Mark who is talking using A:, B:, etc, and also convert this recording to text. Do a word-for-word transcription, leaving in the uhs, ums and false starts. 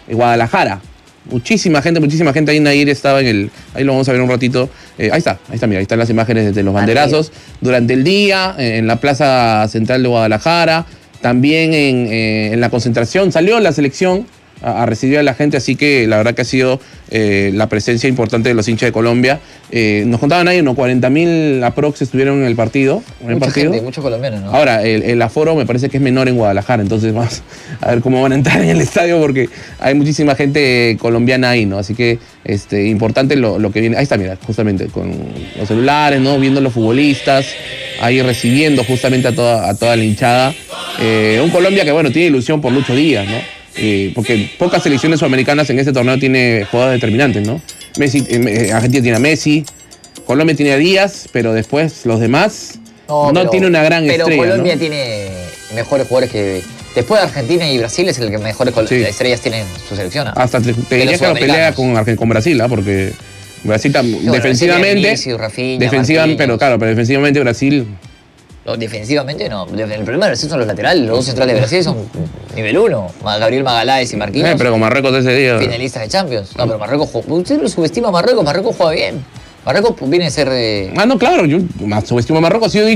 A: Guadalajara. Muchísima gente, muchísima gente. Ahí Nair estaba en el... Ahí lo vamos a ver un ratito. Eh, ahí está, ahí está, mira, ahí están las imágenes de los banderazos. Durante el día, en la Plaza Central de Guadalajara, también en, eh, en la concentración, salió la selección a, a recibir a la gente, así que la verdad que ha sido eh, la presencia importante de los hinchas de Colombia. Eh, nos contaban ahí, unos cuarenta mil aprox estuvieron en el partido. En el
B: Mucha
A: partido.
B: gente, muchos colombianos, ¿no?
A: Ahora, el, el aforo me parece que es menor en Guadalajara, entonces vamos a ver cómo van a entrar en el estadio porque hay muchísima gente colombiana ahí, ¿no? Así que este, importante lo, lo que viene. Ahí está, mira, justamente con los celulares, ¿no? Viendo los futbolistas, ahí recibiendo justamente a toda, a toda la hinchada. Eh, un Colombia que, bueno, tiene ilusión por Lucho Díaz, ¿no? Eh, porque pocas selecciones sudamericanas en este torneo tiene jugadores determinantes, ¿no? Messi, eh, Argentina tiene a Messi, Colombia tiene a Díaz, pero después los demás no, no pero, tiene una gran
B: pero
A: estrella.
B: Pero Colombia, ¿no?, tiene mejores jugadores que... Después de Argentina y Brasil es el que mejores sí. estrellas tienen en su selección, ¿no?
A: Hasta te, te diría que lo pelea con, con Brasil, ¿eh? Porque Brasil no, defensivamente...
B: Brasil, Rafinha,
A: defensivamente, pero claro, pero defensivamente Brasil...
B: No, defensivamente no. El problema de Brasil son los laterales. Los dos centrales de Brasil son nivel uno. Gabriel Magaláes y Marquinhos.
A: Eh, pero con Marruecos ese día...
B: Finalistas de Champions. No, pero Marruecos... Usted lo subestima a Marruecos. Marruecos juega bien. Marruecos viene a ser... Eh...
A: Ah, no, claro. Yo subestimo a Marruecos. Yo